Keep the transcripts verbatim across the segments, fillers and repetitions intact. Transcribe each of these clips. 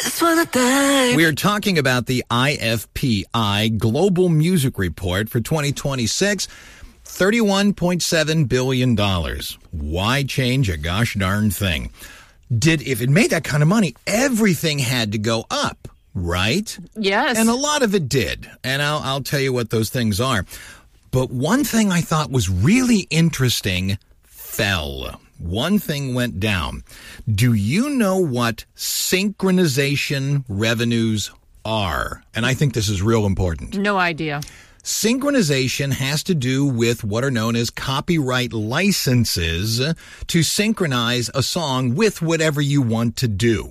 just wanna dive. We are talking about the I F P I Global Music Report for twenty twenty-six. thirty-one point seven billion dollars. Why change a gosh darn thing? Did if it made that kind of money, everything had to go up, right? Yes. And a lot of it did. And I'll, I'll tell you what those things are. But one thing I thought was really interesting fell. One thing went down. Do you know what synchronization revenues are? And I think this is real important. No idea. Synchronization has to do with what are known as copyright licenses to synchronize a song with whatever you want to do.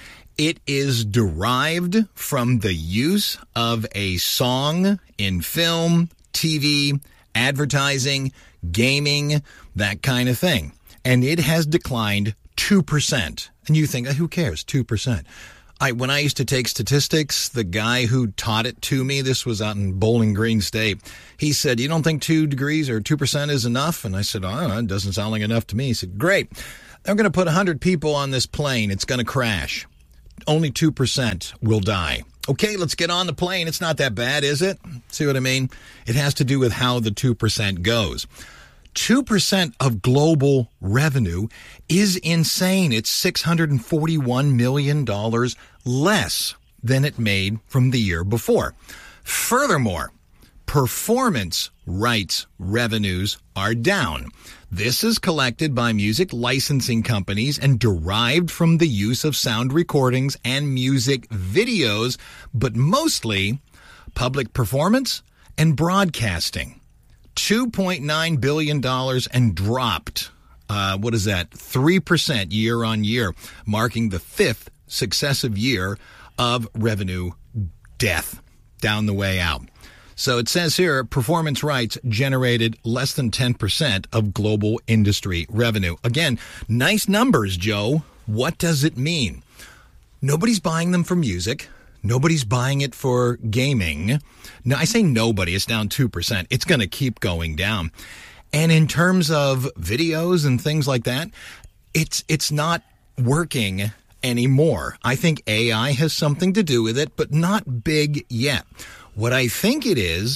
It is derived from the use of a song in film, T V, advertising, gaming, that kind of thing. And it has declined two percent. And you think, who cares, two percent? I, when I used to take statistics, the guy who taught it to me, this was out in Bowling Green State, he said, you don't think two degrees or two percent is enough? And I said, oh, it doesn't sound like enough to me. He said, great. I'm going to put one hundred people on this plane. It's going to crash. Only two percent will die. Okay, let's get on the plane. It's not that bad, is it? See what I mean? It has to do with how the two percent goes. two percent of global revenue is insane. It's six hundred forty-one million dollars less than it made from the year before. Furthermore, performance rights revenues are down. This is collected by music licensing companies and derived from the use of sound recordings and music videos, but mostly public performance and broadcasting. two point nine billion dollars and dropped, uh, what is that, three percent year on year, marking the fifth successive year of revenue death down the way out. So it says here, performance rights generated less than ten percent of global industry revenue. Again, nice numbers, Joe. What does it mean? Nobody's buying them for music. Nobody's buying it for gaming. No, I say nobody. It's down two percent. It's going to keep going down. And in terms of videos and things like that, it's it's not working anymore. I think A I has something to do with it, but not big yet. What I think it is,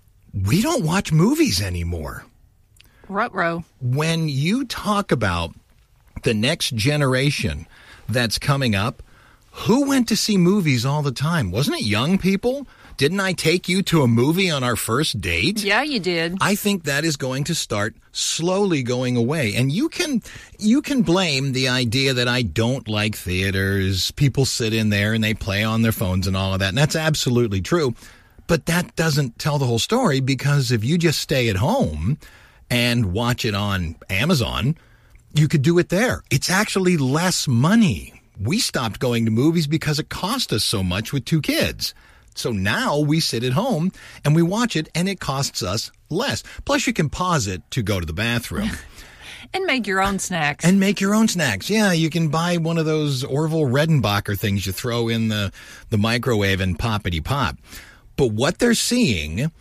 we don't watch movies anymore. Ruh-roh. When you talk about the next generation that's coming up, who went to see movies all the time? Wasn't it young people? Didn't I take you to a movie on our first date? Yeah, you did. I think that is going to start slowly going away. And you can you can blame the idea that I don't like theaters. People sit in there and they play on their phones and all of that. And that's absolutely true. But that doesn't tell the whole story, because if you just stay at home and watch it on Amazon, you could do it there. It's actually less money. We stopped going to movies because it cost us so much with two kids. So now we sit at home and we watch it, and it costs us less. Plus, you can pause it to go to the bathroom. And make your own snacks. And make your own snacks. Yeah, you can buy one of those Orville Redenbacher things you throw in the, the microwave and poppity pop. But what they're seeing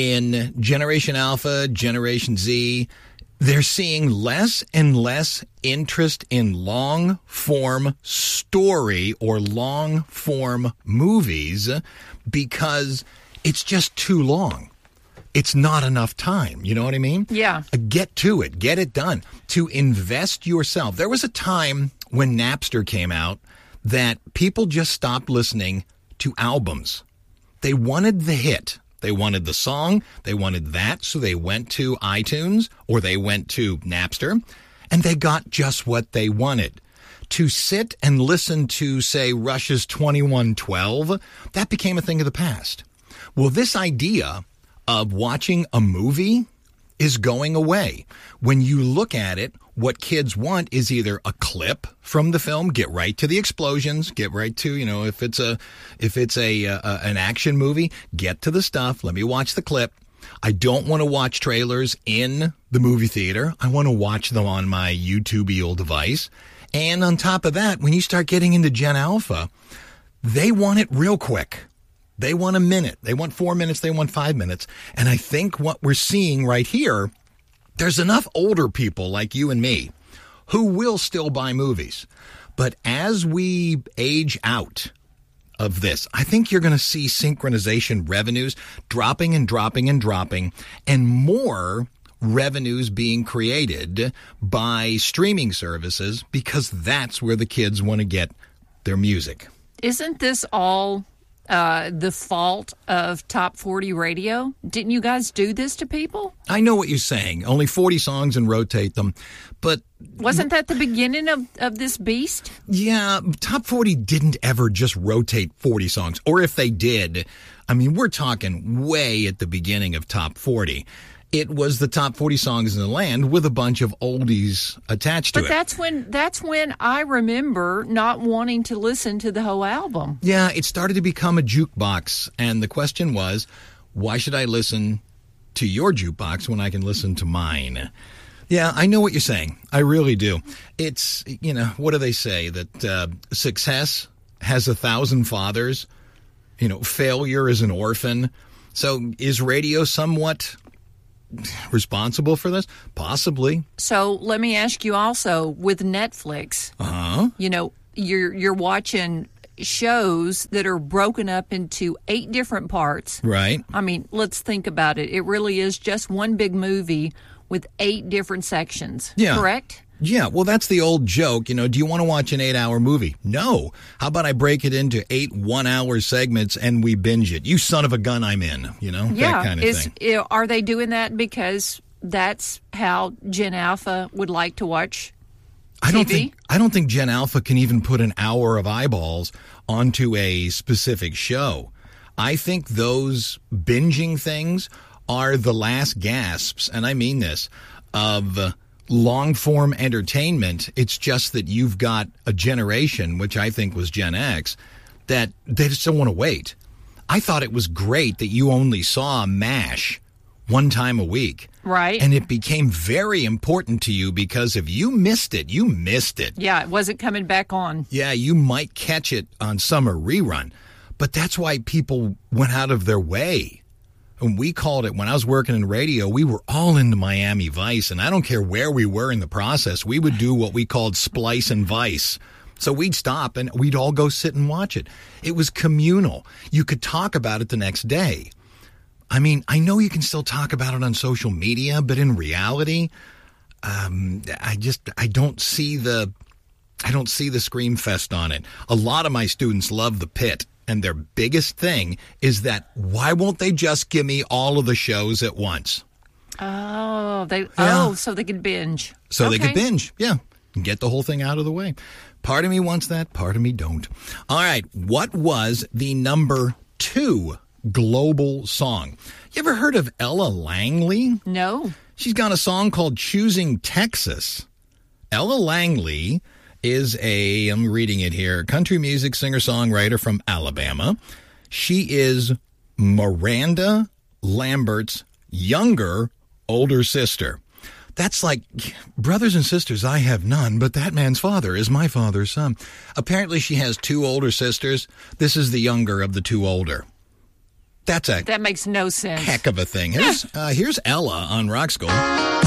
in Generation Alpha, Generation Z, they're seeing less and less interest in long-form story or long-form movies because it's just too long. It's not enough time. You know what I mean? Yeah. Get to it. Get it done. To invest yourself. There was a time when Napster came out that people just stopped listening to albums. They wanted the hit. They wanted the song. They wanted that. So they went to iTunes or they went to Napster, and they got just what they wanted. To sit and listen to, say, Rush's twenty-one twelve, that became a thing of the past. Well, this idea of watching a movie is going away. When you look at it, what kids want is either a clip from the film, get right to the explosions, get right to, you know, if it's a if it's a uh, an action movie, get to the stuff, let me watch the clip. I don't want to watch trailers in the movie theater. I want to watch them on my YouTube-y device. And on top of that, when you start getting into Gen Alpha, they want it real quick. They want a minute. They want four minutes. They want five minutes. And I think what we're seeing right here, there's enough older people like you and me who will still buy movies. But as we age out, of this. I think you're going to see synchronization revenues dropping and dropping and dropping, and more revenues being created by streaming services because that's where the kids want to get their music. Isn't this all uh, the fault of Top forty Radio? Didn't you guys do this to people? I know what you're saying. Only forty songs and rotate them. But wasn't that the beginning of, of this beast? Yeah, Top forty didn't ever just rotate forty songs. Or if they did, I mean, we're talking way at the beginning of Top forty. It was the top forty songs in the land with a bunch of oldies attached to but it. But that's when that's when I remember not wanting to listen to the whole album. Yeah, it started to become a jukebox. And the question was, why should I listen to your jukebox when I can listen to mine? Yeah, I know what you're saying. I really do. It's, you know, what do they say? That uh, success has a thousand fathers. You know, failure is an orphan. So is radio somewhat responsible for this? Possibly. So let me ask you also, with Netflix, uh-huh. you know, you're you're watching shows that are broken up into eight different parts. Right. I mean, let's think about it. It really is just one big movie with eight different sections. Yeah. Correct? Yeah, well, that's the old joke. You know, do you want to watch an eight-hour movie? No. How about I break it into eight one-hour segments and we binge it? You son of a gun, I'm in. You know, yeah. that kind of Is, thing. Are they doing that because that's how Gen Alpha would like to watch T V? I don't think I don't think Gen Alpha can even put an hour of eyeballs onto a specific show. I think those binging things are the last gasps, and I mean this, of Uh, long-form entertainment. It's just that you've got a generation, which I think was Gen X, that they just don't want to wait. I thought it was great that you only saw MASH one time a week. Right. And it became very important to you because if you missed it, you missed it. Yeah, it wasn't coming back on. Yeah, you might catch it on summer rerun. But that's why people went out of their way. And we called it, when I was working in radio, we were all into Miami Vice. And I don't care where we were in the process. We would do what we called splice and vice. So we'd stop and we'd all go sit and watch it. It was communal. You could talk about it the next day. I mean, I know you can still talk about it on social media, but in reality, um, I just, I don't see the, I don't see the scream fest on it. A lot of my students love The Pit. And their biggest thing is that why won't they just give me all of the shows at once? Oh, they Yeah. oh, so they can binge. So Okay. they could binge, yeah, and get the whole thing out of the way. Part of me wants that, part of me don't. All right, what was the number two global song? You ever heard of Ella Langley? No. She's got a song called Choosing Texas. Ella Langley is a, I'm reading it here, country music singer-songwriter from Alabama. She is Miranda Lambert's younger, older sister. That's like, brothers and sisters, I have none, but that man's father is my father's son. Apparently she has two older sisters. This is the younger of the two older. That's a That makes no sense. heck of a thing. Here's, uh, here's Ella on Rock School.